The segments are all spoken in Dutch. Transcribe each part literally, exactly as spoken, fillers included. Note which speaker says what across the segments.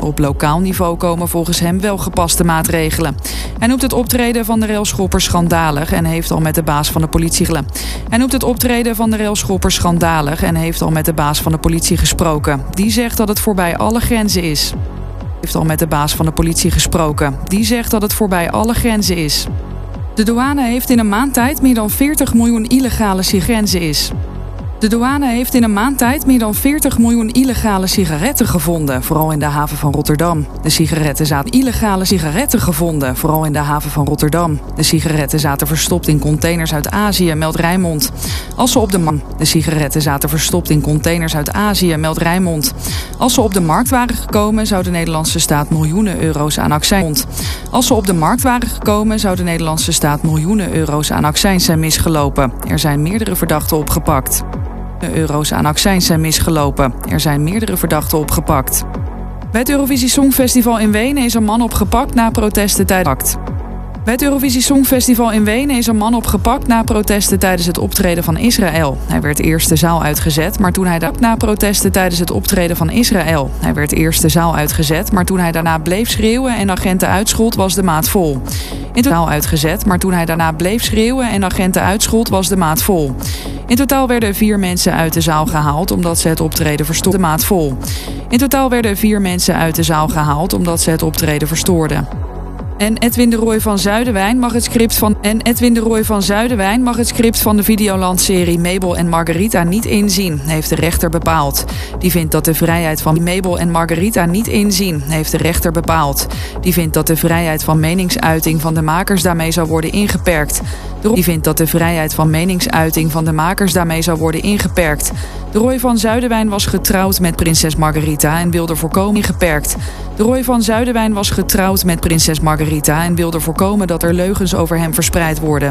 Speaker 1: Op lokaal niveau komen volgens hem wel gepaste maatregelen. Hij noemt het optreden van de railschoppers schandalig en heeft al met de baas van de politie Hij noemt het optreden van de railschoppers schandalig en heeft al met de baas van de politie gesproken. Die zegt dat het voorbij alle grenzen is. heeft al met de baas van de politie gesproken. Die zegt dat het voorbij alle grenzen is. De douane heeft in een maand tijd meer dan veertig miljoen illegale sigaretten is. De douane heeft in een maand tijd meer dan veertig miljoen illegale sigaretten gevonden, vooral in de haven van Rotterdam. De sigaretten zaten illegale sigaretten gevonden, vooral in de haven van Rotterdam. De sigaretten zaten verstopt in containers uit Azië, meldt Rijnmond. Als ze op de man. De sigaretten zaten verstopt in containers uit Azië, meldt Rijnmond. Als ze op de markt waren gekomen, zou de Nederlandse staat miljoenen euro's aan accijns. Als ze op de markt waren gekomen, zou de Nederlandse staat miljoenen euro's aan accijns zijn misgelopen. Er zijn meerdere verdachten opgepakt. De euro's aan accijns zijn misgelopen. Er zijn meerdere verdachten opgepakt. Bij het Eurovisie Songfestival in Wenen is een man opgepakt na protesten tijdens. Bij het Eurovisie Songfestival in Wenen is een man opgepakt na protesten tijdens het optreden van Israël. Hij werd eerst de zaal uitgezet, maar toen hij da- na protesten tijdens het optreden van Israël. Hij werd eerst de zaal uitgezet, maar toen hij daarna bleef schreeuwen en agenten uitschold, was de maat vol. In totaal uitgezet, maar toen hij daarna bleef schreeuwen en agenten uitschold, was de maat vol. In totaal werden vier mensen uit de zaal gehaald omdat ze het optreden verstoorden. De maat vol. In totaal werden vier mensen uit de zaal gehaald omdat ze het optreden verstoorden. En Edwin de Rooij van Zuiderwijn mag het script van en Edwin de Rooij van Zuiderwijn mag het script van de Videoland-serie Mabel en Margarita niet inzien, heeft de rechter bepaald. Die vindt dat de vrijheid van Mabel en Margarita niet inzien, heeft de rechter bepaald. Die vindt dat de vrijheid van meningsuiting van de makers daarmee zou worden ingeperkt. Die vindt dat de vrijheid van meningsuiting van de makers daarmee zou worden ingeperkt. De Rooij van Zuiderwijn was getrouwd met prinses Margarita en wilde voorkomen ingeperkt. De Rooij van Zuiderwijn was getrouwd met prinses Margarita en wilde voorkomen dat er leugens over hem verspreid worden.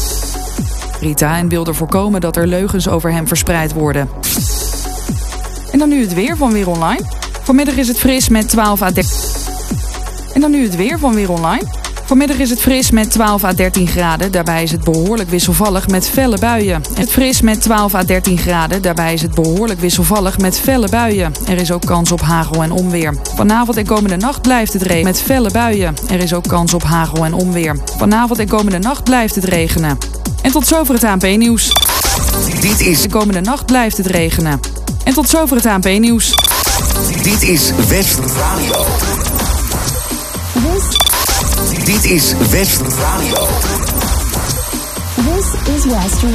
Speaker 1: Rita en wilde voorkomen dat er leugens over hem verspreid worden. En dan nu het weer van Weer Online. Vanmiddag is het fris met twaalf à dertien. En dan nu het weer van Weer Online. Vanmiddag is het fris met twaalf à dertien graden. Daarbij is het behoorlijk wisselvallig met felle buien. Het fris met twaalf à dertien graden. Daarbij is het behoorlijk wisselvallig met felle buien. Er is ook kans op hagel en onweer. Vanavond en komende nacht blijft het regenen met felle buien. Er is ook kans op hagel en onweer. Vanavond en komende nacht blijft het regenen. En tot zover het H N P-nieuws.
Speaker 2: Dit is...
Speaker 1: De komende nacht blijft het regenen. En tot zover het H N P-nieuws.
Speaker 2: Dit is West Radio. Dit is West Radio.
Speaker 3: This is West